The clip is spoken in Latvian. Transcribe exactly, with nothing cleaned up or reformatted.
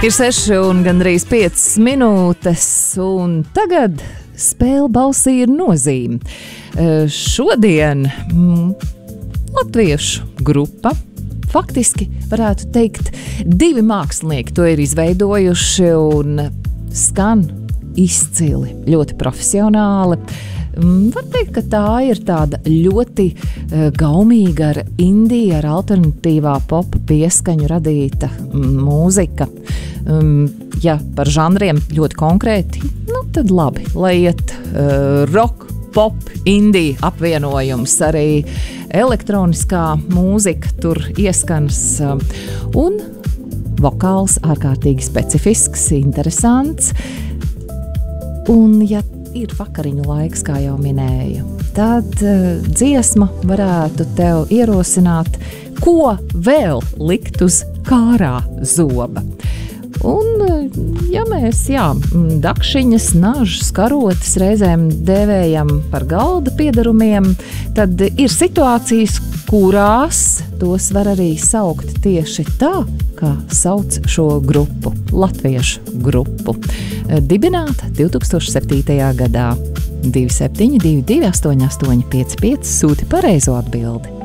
Ir seši un gandrīz piecas minūtes, un tagad spēle balsī ir nozīme. Šodien mm, latviešu grupa, faktiski varētu teikt, divi mākslinieki to ir izveidojuši un skan izcili, ļoti profesionāli. Var teikt, ka tā ir tāda ļoti uh, gaumīga ar indiju, ar alternatīvā popa pieskaņu radīta mm, mūzika. Um, ja par žanriem ļoti konkrēti, nu tad labi, lai iet uh, rock, pop, indija apvienojums, arī elektroniskā mūzika tur ieskanas uh, un vokāls ārkārtīgi specifisks, interesants. Un ja ir vakariņu laiks, kā jau minēju, tad uh, dziesma varētu tev ierosināt, ko vēl likt uz kārā zoba. Un, ja mēs, jā, dakšiņas, nažus, karotes reizēm dēvējam par galda piedarumiem, tad ir situācijas, kurās tos var arī saukt tieši tā, kā sauc šo grupu, latviešu grupu. Dibināta divi tūkstoši septītajā gadā. divi septiņi divi divi astoņi astoņi pieci pieci sūti pareizo atbildi.